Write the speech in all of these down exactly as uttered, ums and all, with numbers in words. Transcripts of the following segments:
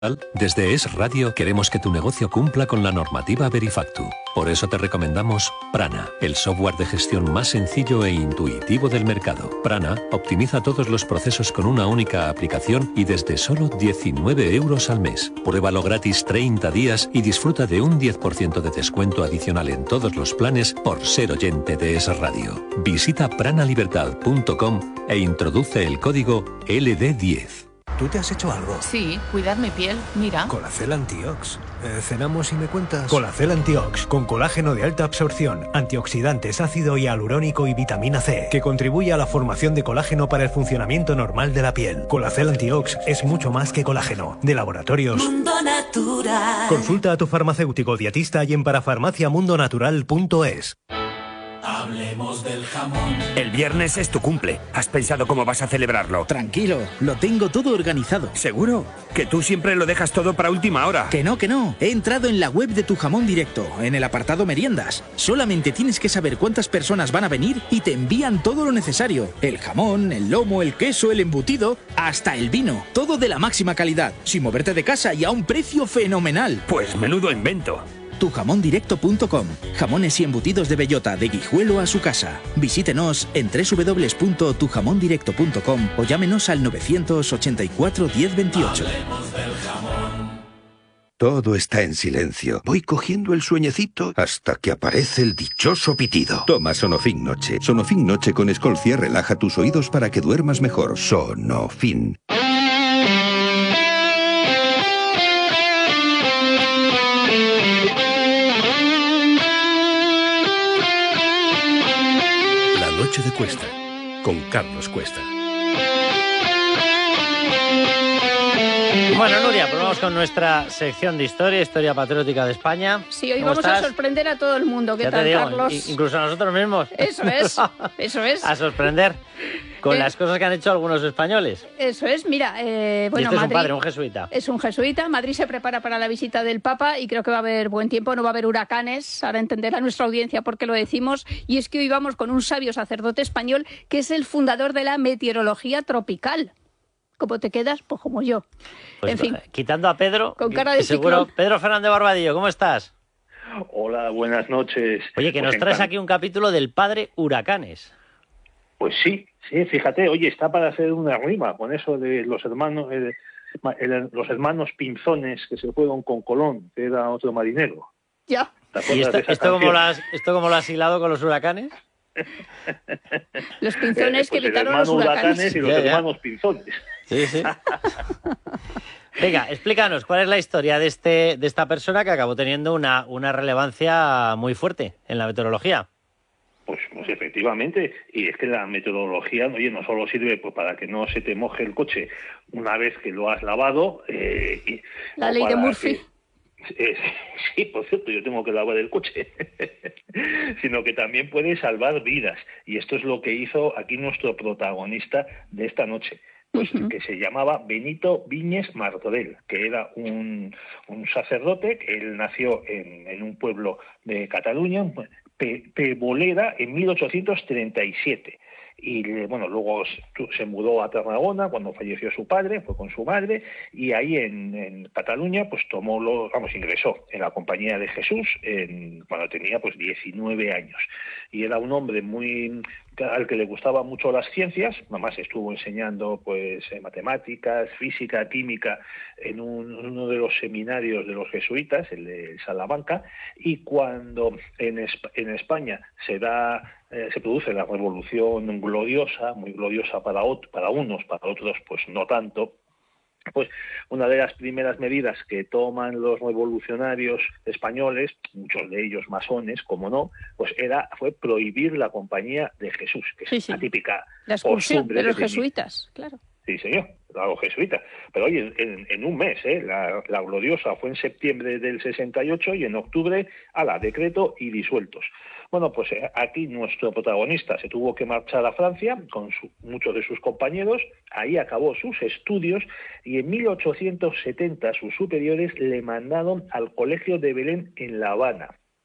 Desde Es Radio queremos que tu negocio cumpla con la normativa Verifactu. Por eso te recomendamos Prana, el software de gestión más sencillo e intuitivo del mercado. Prana optimiza todos los procesos con una única aplicación y desde solo diecinueve euros al mes. Pruébalo gratis treinta días y disfruta de un diez por ciento de descuento adicional en todos los planes por ser oyente de Es Radio. Visita pranalibertad punto com e introduce el código L D diez. ¿Tú te has hecho algo? Sí, cuidar mi piel, mira. Colacel Antiox. Eh, ¿Cenamos y me cuentas? Colacel Antiox, con colágeno de alta absorción, antioxidantes, ácido hialurónico y vitamina C, que contribuye a la formación de colágeno para el funcionamiento normal de la piel. Colacel Antiox es mucho más que colágeno. De Laboratorios Mundo Natural. Consulta a tu farmacéutico dietista y en parafarmacia mundo natural punto es. Hablemos del jamón. El viernes es tu cumple. ¿Has pensado cómo vas a celebrarlo? Tranquilo, lo tengo todo organizado. ¿Seguro? Que tú siempre lo dejas todo para última hora. Que no, que no. He entrado en la web de Tu Jamón Directo, en el apartado meriendas. Solamente tienes que saber cuántas personas van a venir y te envían todo lo necesario. El jamón, el lomo, el queso, el embutido, hasta el vino. Todo de la máxima calidad, sin moverte de casa y a un precio fenomenal. Pues menudo invento. tu jamón directo punto com. Jamones y embutidos de bellota, de Guijuelo a su casa. Visítenos en doble u doble u doble u punto tu jamón directo punto com o llámenos al novecientos ochenta y cuatro diez veintiocho. Hablemos del jamón. Todo está en silencio. Voy cogiendo el sueñecito hasta que aparece el dichoso pitido. Toma Sonofin Noche. Sonofin Noche con Escolcia relaja tus oídos para que duermas mejor. Sonofin. Noche de Cuesta, con Carlos Cuesta. Bueno, Nuria, pues vamos con nuestra sección de historia, historia patriótica de España. Sí, hoy vamos estás? a sorprender a todo el mundo. ¿Qué ya tal, te digo, Carlos? Incluso a nosotros mismos. Eso es, eso es. A sorprender con eh, las cosas que han hecho algunos españoles. Eso es, mira, eh, bueno, y este Madrid, es un padre, un jesuita. Es un jesuita. Madrid se prepara para la visita del Papa y creo que va a haber buen tiempo, no va a haber huracanes. Ahora entenderá nuestra audiencia por qué lo decimos. Y es que hoy vamos con un sabio sacerdote español que es el fundador de la meteorología tropical. ¿Cómo te quedas? Pues como yo. Pues, en fin. Quitando a Pedro, con cara de seguro. ciclón. Pedro Fernández Barbadillo, ¿cómo estás? Hola, buenas noches. Oye, que pues nos traes aquí un capítulo del padre Huracanes. Pues sí, sí, fíjate, oye, está para hacer una rima con eso de los hermanos, eh, el, los hermanos Pinzones que se fueron con Colón, que era otro marinero. Ya. ¿Y esto, esto, cómo lo has, esto cómo lo has hilado con los huracanes? Los pinzones eh, pues que evitaron los huracanes. huracanes y los ya, ya. hermanos Pinzones. Sí, sí. Venga, explícanos, ¿cuál es la historia de este de esta persona que acabó teniendo una, una relevancia muy fuerte en la meteorología? Pues, pues efectivamente, y es que la meteorología, oye, no solo sirve pues para que no se te moje el coche una vez que lo has lavado. Eh, y, la ley de Murphy. Que, Eh, sí, por cierto, yo tengo que lavar el coche, sino que también puede salvar vidas. Y esto es lo que hizo aquí nuestro protagonista de esta noche, pues uh-huh. que se llamaba Benito Viñes Martorell, que era un, un sacerdote, que él nació en, en un pueblo de Cataluña, Pe, Pebolera, en mil ochocientos treinta y siete. Y bueno, luego se mudó a Tarragona cuando falleció su padre, fue con su madre, y ahí en, en Cataluña pues tomó lo, vamos, ingresó en la Compañía de Jesús en, cuando tenía pues diecinueve años. Y era un hombre muy al que le gustaban mucho las ciencias, además estuvo enseñando pues matemáticas, física, química en, un, en uno de los seminarios de los jesuitas, el de Salamanca, y cuando en, Esp- en España se da eh, se produce la revolución gloriosa, muy gloriosa para, ot- para unos, para otros pues no tanto, pues una de las primeras medidas que toman los revolucionarios españoles, muchos de ellos masones, como no, pues era fue prohibir la Compañía de Jesús, que sí, es sí. la típica la expulsión de los de jesuitas, claro. Sí, señor, los jesuitas. Pero oye, en, en un mes, ¿eh? La, la gloriosa fue en septiembre del sesenta y ocho y en octubre, ala, decreto y disueltos. Bueno, pues aquí nuestro protagonista se tuvo que marchar a Francia con su, muchos de sus compañeros, ahí acabó sus estudios y en mil ochocientos setenta sus superiores le mandaron al Colegio de Belén en La Habana.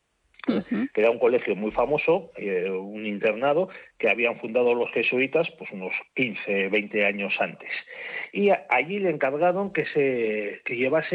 Uh-huh. que era un colegio muy famoso, eh, un internado que habían fundado los jesuitas pues unos quince, veinte años antes. Y a, allí le encargaron que se que llevase